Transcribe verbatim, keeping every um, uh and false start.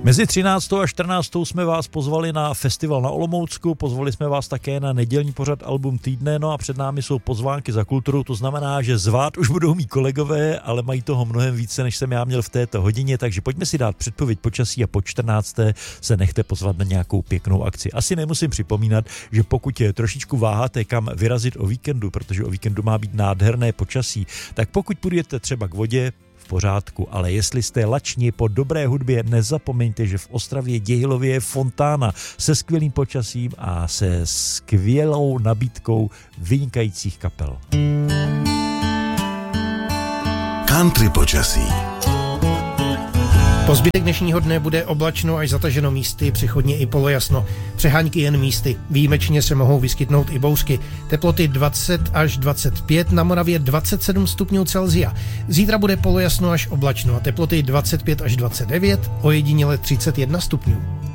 Mezi třináctou a čtrnáctou jsme vás pozvali na festival na Olomoucku, pozvali jsme vás také na nedělní pořad Album týdne, no a před námi jsou pozvánky za kulturu, to znamená, že zvát už budou mít kolegové, ale mají toho mnohem více, než jsem já měl v této hodině, takže pojďme si dát předpověď počasí a po čtrnácté se nechte pozvat na nějakou pěknou akci. Asi nemusím připomínat, že pokud trošičku váháte, kam vyrazit o víkendu, protože o víkendu má být nádherné počasí, tak pokud půjdete třeba k vodě, v pořádku, ale jestli jste lační po dobré hudbě, nezapomeňte, že v Ostravě Děhilově je fontána se skvělým počasím a se skvělou nabídkou vynikajících kapel. Country počasí. Po zbytek dnešního dne bude oblačno až zataženo místy, přechodně i polojasno. Přehánky jen místy. Výjimečně se mohou vyskytnout i bouřky. Teploty dvacet až dvacet pět, na Moravě dvacet sedm stupňů Celsia. Zítra bude polojasno až oblačno a teploty dvacet pět až dvacet devět, ojediněle třicet jedna stupňů.